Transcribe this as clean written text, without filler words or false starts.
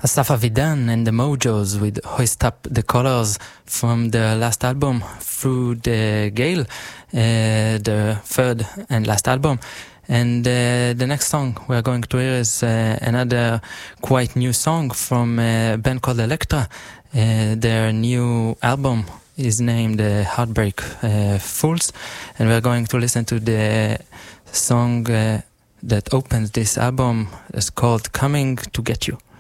Asaf Avidan and the Mojos with Hoist Up the Colors from their last album, Through the Gale, the third and last album. And the next song we're going to hear is another quite new song from a band called Elektra. Their new album is named Heartbreak Fools, and we're going to listen to the song that opens this album. It's called Coming to Get You.